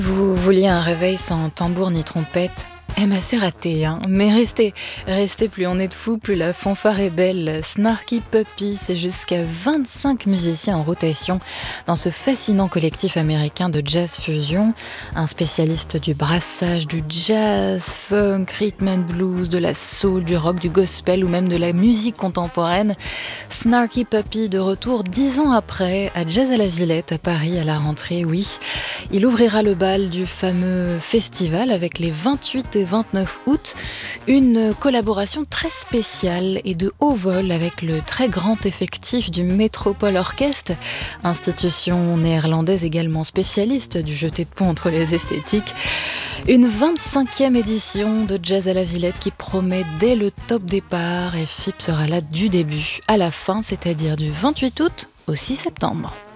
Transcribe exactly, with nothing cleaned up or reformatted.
Vous vouliez un réveil sans tambour ni trompette? Eh ben c'est raté, hein. Mais restez, restez, plus on est de fous, plus la fanfare est belle. Snarky Puppy, c'est jusqu'à vingt-cinq musiciens en rotation dans ce fascinant collectif américain de jazz fusion. Un spécialiste du brassage, du jazz, funk, rhythm and blues, de la soul, du rock, du gospel ou même de la musique contemporaine. Snarky Puppy de retour dix ans après à Jazz à la Villette à Paris à la rentrée, oui. Il ouvrira le bal du fameux festival avec les vingt-huit et vingt-neuf août, une collaboration très spéciale et de haut vol avec le très grand effectif du Metropole Orchestre, institution néerlandaise également spécialiste du jeté de pont entre les esthétiques. Une vingt-cinquième édition de Jazz à la Villette qui promet dès le top départ, et F I P sera là du début à la fin, c'est-à-dire du vingt-huit août au six septembre.